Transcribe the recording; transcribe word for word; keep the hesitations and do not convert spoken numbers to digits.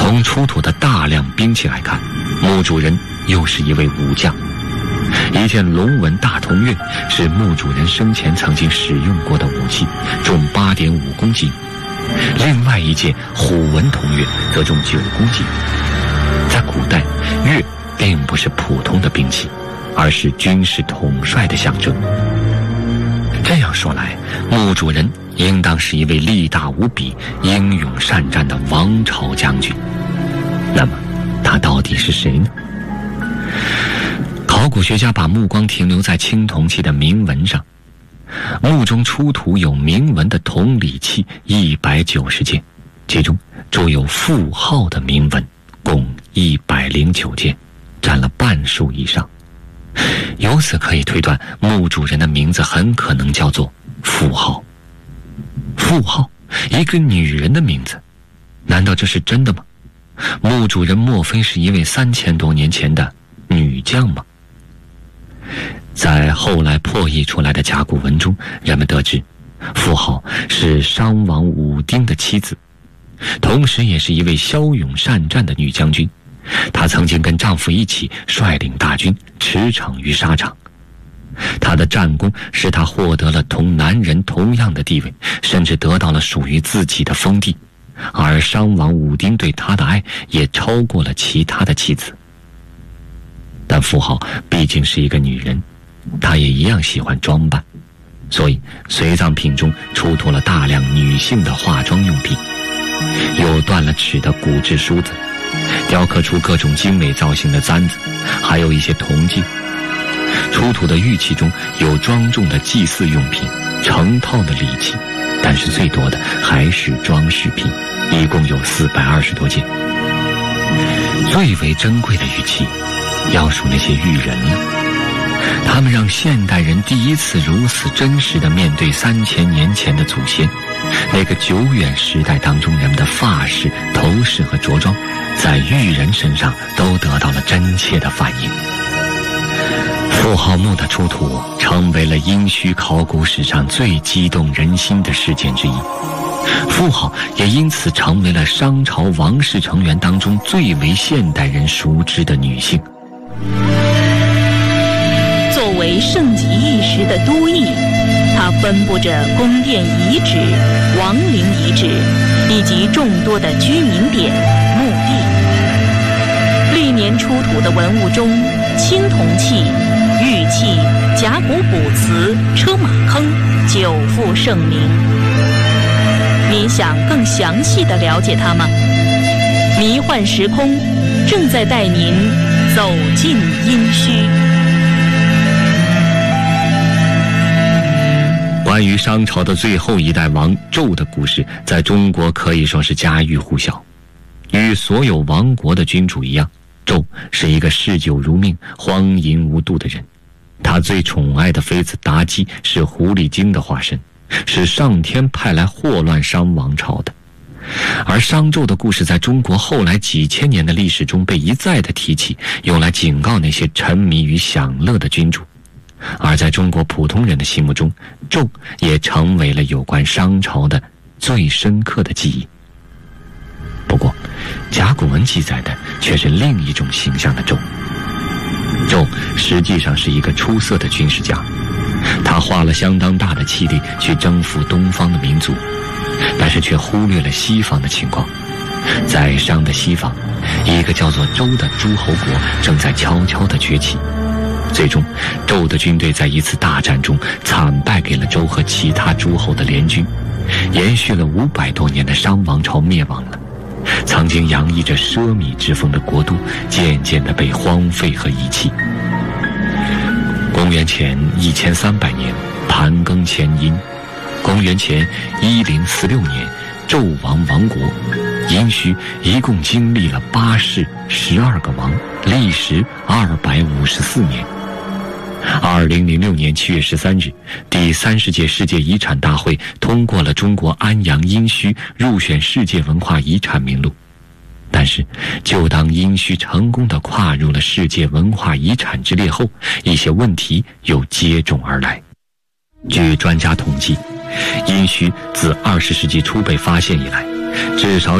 从出土的大量兵器来看，墓主人又是一位武将。一件龙纹大铜钺是墓主人生前曾经使用过的武器，重 八点五公斤。另外一件虎纹铜钺则重九公斤。在古代，钺并不是普通的兵器，而是军事统帅的象征。这样说来，墓主人应当是一位力大无比、英勇善战的王朝将军。那么，他到底是谁呢？考古学家把目光停留在青铜器的铭文上，墓中出土有铭文的铜礼器一百九十件，其中铸有父号的铭文共一百零九件，占了半数以上。由此可以推断，墓主人的名字很可能叫做妇号。妇号，一个女人的名字，难道这是真的吗？墓主人莫非是一位三千多年前的女将吗？在后来破译出来的甲骨文中，人们得知妇号是商王武丁的妻子，同时也是一位骁勇善战的女将军。她曾经跟丈夫一起率领大军驰骋于沙场，她的战功使她获得了同男人同样的地位，甚至得到了属于自己的封地，而商王武丁对她的爱也超过了其他的妻子。但妇号毕竟是一个女人，她也一样喜欢装扮，所以随葬品中出土了大量女性的化妆用品，有断了齿的骨质梳子，雕刻出各种精美造型的簪子，还有一些铜镜。出土的玉器中有庄重的祭祀用品，成套的礼器，但是最多的还是装饰品，一共有四百二十多件。最为珍贵的玉器要数那些玉人了，他们让现代人第一次如此真实地面对三千年前的祖先。那个久远时代当中人们的发饰、头饰和着装，在玉人身上都得到了真切的反映。妇号墓的出土成为了殷墟考古史上最激动人心的事件之一，妇号也因此成为了商朝王室成员当中最为现代人熟知的女性。 作为盛极一时的都邑，它分布着宫殿遗址、王陵遗址以及众多的居民点、墓地。历年出土的文物中，青铜器、玉器、甲骨卜辞、车马坑久负盛名。您想更详细地了解它吗？迷幻时空正在带您走进殷墟。 关于商朝的最后一代王纣的故事，在中国可以说是家喻户晓。与所有亡国的君主一样，纣是一个嗜酒如命、荒淫无度的人。他最宠爱的妃子妲己是狐狸精的化身，是上天派来祸乱商王朝的。而商纣的故事在中国后来几千年的历史中被一再的提起，用来警告那些沉迷于享乐的君主。而在中国普通人的心目中，纣也成为了有关商朝的最深刻的记忆。不过甲骨文记载的却是另一种形象的纣。纣实际上是一个出色的军事家，他花了相当大的气力去征服东方的民族，但是却忽略了西方的情况。在商的西方，一个叫做周的诸侯国正在悄悄地崛起。最终，纣的军队在一次大战中惨败给了周和其他诸侯的联军，延续了五百多年的商王朝灭亡了。曾经洋溢着奢靡之风的国都，渐渐地被荒废和遗弃。公元前一千三百年，盘庚迁殷；公元前一零四六年，纣王亡国。殷墟一共经历了八世、十二个王，历时二百五十四年。二零零六年七月十三日，第三十届世界遗产大会通过了中国安阳殷墟入选世界文化遗产名录。但是，就当殷墟成功地跨入了世界文化遗产之列后，一些问题又接踵而来。据专家统计，殷墟自二十世纪初被发现以来，至少